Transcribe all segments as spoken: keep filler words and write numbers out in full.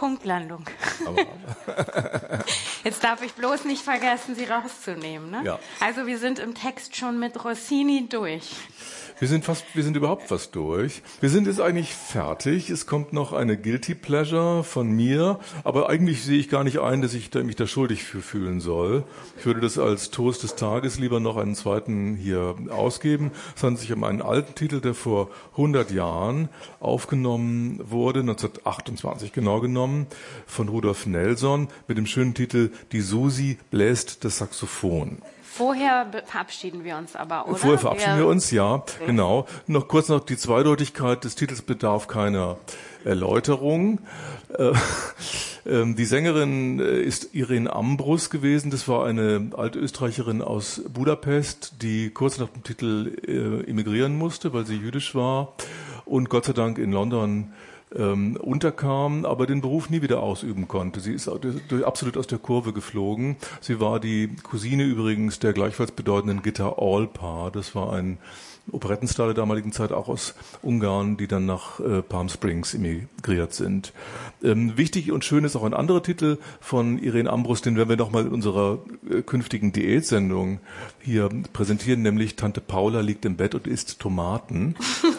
Punktlandung. Aber Jetzt darf ich bloß nicht vergessen, sie rauszunehmen. Ne? Ja. Also wir sind im Text schon mit Rossini durch. Wir sind fast, wir sind überhaupt fast durch. Wir sind jetzt eigentlich fertig. Es kommt noch eine Guilty Pleasure von mir, aber eigentlich sehe ich gar nicht ein, dass ich da, mich da schuldig für fühlen soll. Ich würde das als Toast des Tages lieber noch einen zweiten hier ausgeben. Es handelt sich um einen alten Titel, der vor hundert Jahren aufgenommen wurde, neunzehnhundertachtundzwanzig genau genommen, von Rudolf Nelson mit dem schönen Titel Die Susi bläst das Saxophon. Vorher verabschieden wir uns aber, oder? Vorher verabschieden wir, wir uns, ja, genau. Noch kurz noch die Zweideutigkeit des Titels bedarf keiner Erläuterung. Äh, äh, die Sängerin ist Irene Ambrus gewesen. Das war eine Altösterreicherin aus Budapest, die kurz nach dem Titel äh, emigrieren musste, weil sie jüdisch war und Gott sei Dank in London Ähm, unterkam, aber den Beruf nie wieder ausüben konnte. Sie ist absolut aus der Kurve geflogen. Sie war die Cousine übrigens der gleichfalls bedeutenden Gitta Allpar. Das war ein Operettenstar der damaligen Zeit, auch aus Ungarn, die dann nach äh, Palm Springs emigriert sind. Ähm, wichtig und schön ist auch ein anderer Titel von Irene Ambrus, den werden wir nochmal in unserer äh, künftigen Diätsendung hier präsentieren, nämlich Tante Paula liegt im Bett und isst Tomaten.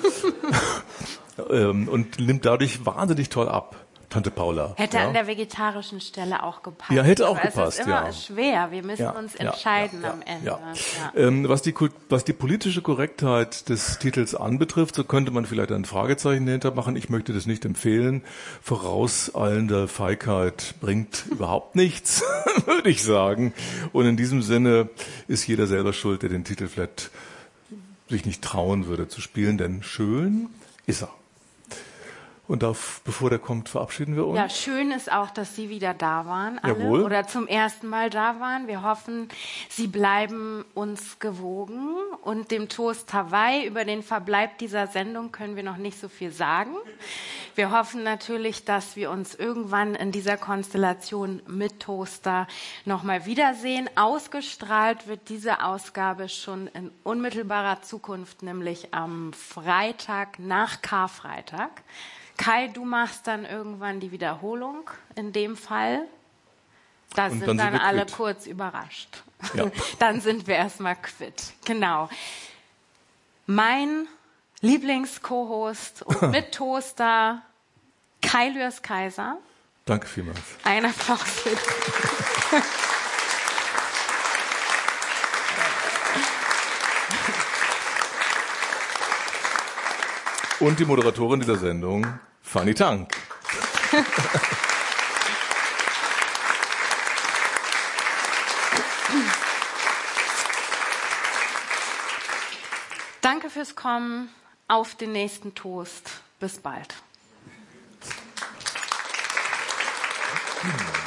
Und nimmt dadurch wahnsinnig toll ab, Tante Paula. Hätte ja. an der vegetarischen Stelle auch gepasst. Ja, hätte auch aber gepasst, es ist immer ja. schwer. Wir müssen ja, uns ja, entscheiden ja, am Ende. Ja. Ja. Ähm, was, die, was die politische Korrektheit des Titels anbetrifft, so könnte man vielleicht ein Fragezeichen dahinter machen. Ich möchte das nicht empfehlen. Vorauseilende Feigheit bringt überhaupt nichts, würde ich sagen. Und in diesem Sinne ist jeder selber schuld, der den Titel vielleicht sich nicht trauen würde zu spielen, denn schön ist er. Und darf, bevor der kommt, verabschieden wir uns. Ja, schön ist auch, dass Sie wieder da waren, alle. Jawohl. Oder zum ersten Mal da waren. Wir hoffen, Sie bleiben uns gewogen. Und dem Toast Hawaii, über den Verbleib dieser Sendung können wir noch nicht so viel sagen. Wir hoffen natürlich, dass wir uns irgendwann in dieser Konstellation mit Toaster nochmal wiedersehen. Ausgestrahlt wird diese Ausgabe schon in unmittelbarer Zukunft, nämlich am Freitag nach Karfreitag. Kai, du machst dann irgendwann die Wiederholung in dem Fall. Da Und sind dann dann sind wir alle quitt. kurz überrascht. Ja. Dann sind wir erstmal quitt. Genau. Mein Lieblings-Co-Host und Mit-Toaster Kai Lührs Kaiser. Danke vielmals. Ein Applaus für dich. Und die Moderatorin dieser Sendung, Fanny Tank. Danke fürs Kommen. Auf den nächsten Toast. Bis bald.